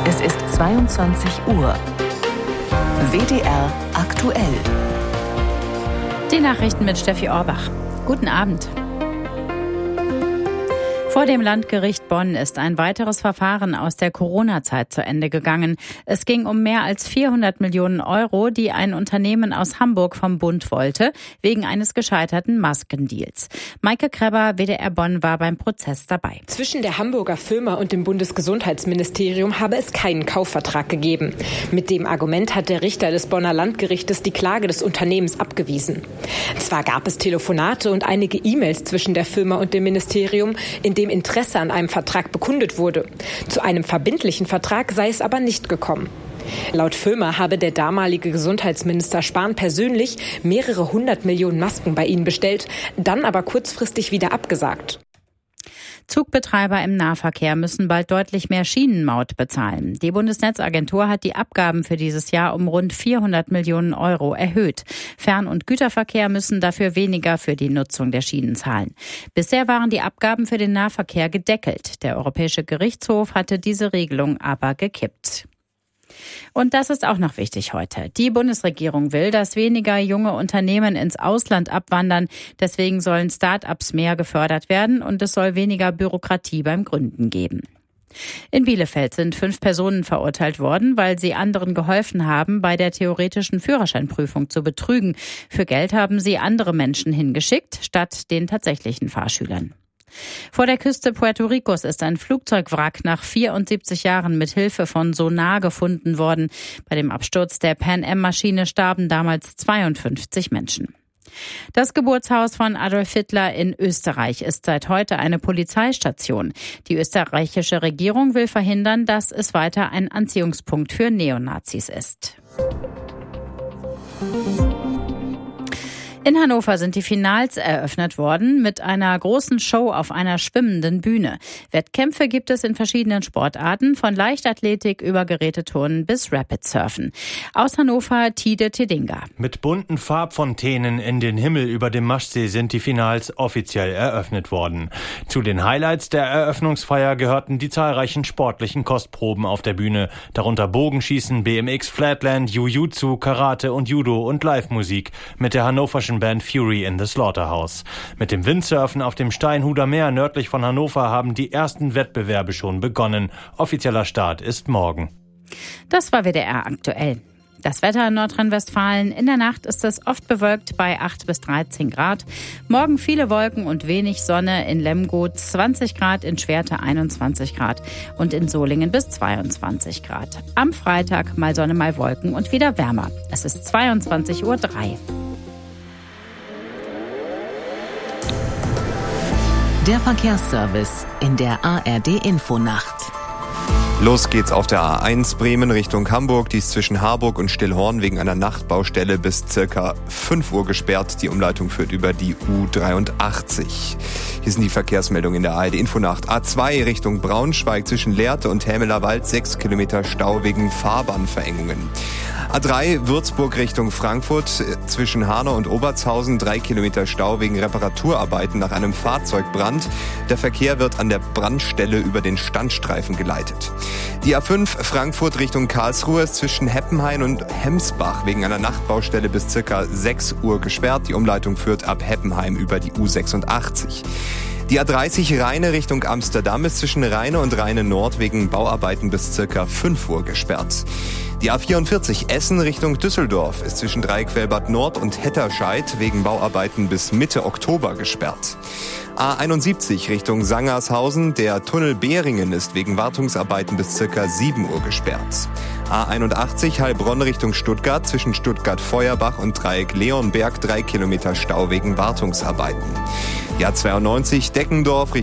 Es ist 22 Uhr. WDR aktuell. Die Nachrichten mit Steffi Orbach. Guten Abend. Vor dem Landgericht Bonn ist ein weiteres Verfahren aus der Corona-Zeit zu Ende gegangen. Es ging um mehr als 400 Millionen Euro, die ein Unternehmen aus Hamburg vom Bund wollte, wegen eines gescheiterten Maskendeals. Maike Kreber, WDR Bonn, war beim Prozess dabei. Zwischen der Hamburger Firma und dem Bundesgesundheitsministerium habe es keinen Kaufvertrag gegeben. Mit dem Argument hat der Richter des Bonner Landgerichtes die Klage des Unternehmens abgewiesen. Zwar gab es Telefonate und einige E-Mails zwischen der Firma und dem Ministerium, in dem Interesse an einem Vertrag bekundet wurde. Zu einem verbindlichen Vertrag sei es aber nicht gekommen. Laut Firma habe der damalige Gesundheitsminister Spahn persönlich mehrere 100 Millionen Masken bei ihnen bestellt, dann aber kurzfristig wieder abgesagt. Zugbetreiber im Nahverkehr müssen bald deutlich mehr Schienenmaut bezahlen. Die Bundesnetzagentur hat die Abgaben für dieses Jahr um rund 400 Millionen Euro erhöht. Fern- und Güterverkehr müssen dafür weniger für die Nutzung der Schienen zahlen. Bisher waren die Abgaben für den Nahverkehr gedeckelt. Der Europäische Gerichtshof hatte diese Regelung aber gekippt. Und das ist auch noch wichtig heute. Die Bundesregierung will, dass weniger junge Unternehmen ins Ausland abwandern. Deswegen sollen Start-ups mehr gefördert werden und es soll weniger Bürokratie beim Gründen geben. In Bielefeld sind 5 Personen verurteilt worden, weil sie anderen geholfen haben, bei der theoretischen Führerscheinprüfung zu betrügen. Für Geld haben sie andere Menschen hingeschickt, statt den tatsächlichen Fahrschülern. Vor der Küste Puerto Ricos ist ein Flugzeugwrack nach 74 Jahren mit Hilfe von Sonar gefunden worden. Bei dem Absturz der Pan-Am-Maschine starben damals 52 Menschen. Das Geburtshaus von Adolf Hitler in Österreich ist seit heute eine Polizeistation. Die österreichische Regierung will verhindern, dass es weiter ein Anziehungspunkt für Neonazis ist. In Hannover sind die Finals eröffnet worden mit einer großen Show auf einer schwimmenden Bühne. Wettkämpfe gibt es in verschiedenen Sportarten, von Leichtathletik über Geräteturnen bis Rapid Surfen. Aus Hannover Tide Tedinga. Mit bunten Farbfontänen in den Himmel über dem Maschsee sind die Finals offiziell eröffnet worden. Zu den Highlights der Eröffnungsfeier gehörten die zahlreichen sportlichen Kostproben auf der Bühne, darunter Bogenschießen, BMX, Flatland, Jiu-Jitsu, Karate und Judo und Live-Musik mit der hannoverschen Band Fury in the Slaughterhouse. Mit dem Windsurfen auf dem Steinhuder Meer nördlich von Hannover haben die ersten Wettbewerbe schon begonnen. Offizieller Start ist morgen. Das war WDR aktuell. Das Wetter in Nordrhein-Westfalen. In der Nacht ist es oft bewölkt bei 8 bis 13 Grad. Morgen viele Wolken und wenig Sonne. In Lemgo 20 Grad, in Schwerte 21 Grad und in Solingen bis 22 Grad. Am Freitag mal Sonne, mal Wolken und wieder wärmer. Es ist 22:03 Uhr. Der Verkehrsservice in der ARD-Infonacht. Los geht's auf der A1 Bremen Richtung Hamburg. Die ist zwischen Harburg und Stillhorn wegen einer Nachtbaustelle bis circa 5 Uhr gesperrt. Die Umleitung führt über die U83. Hier sind die Verkehrsmeldungen in der ARD-Infonacht. A2 Richtung Braunschweig zwischen Lehrte und Hämelerwald 6 Kilometer Stau wegen Fahrbahnverengungen. A3 Würzburg Richtung Frankfurt zwischen Hanau und Obertshausen 3 Kilometer Stau wegen Reparaturarbeiten nach einem Fahrzeugbrand. Der Verkehr wird an der Brandstelle über den Standstreifen geleitet. Die A5 Frankfurt Richtung Karlsruhe ist zwischen Heppenhain und Hemsbach wegen einer Nachtbaustelle bis circa 6 Uhr gesperrt. Die Umleitung führt ab Heppenheim über die U86. Die A30 Rheine Richtung Amsterdam ist zwischen Rheine und Rheine Nord wegen Bauarbeiten bis circa 5 Uhr gesperrt. Die A44 Essen Richtung Düsseldorf ist zwischen Dreiquellbad Nord und Hetterscheid wegen Bauarbeiten bis Mitte Oktober gesperrt. A71 Richtung Sangershausen, der Tunnel Behringen ist wegen Wartungsarbeiten bis circa 7 Uhr gesperrt. A81 Heilbronn Richtung Stuttgart zwischen Stuttgart-Feuerbach und Dreieck Leonberg 3 Kilometer Stau wegen Wartungsarbeiten. Die A92 Deckendorf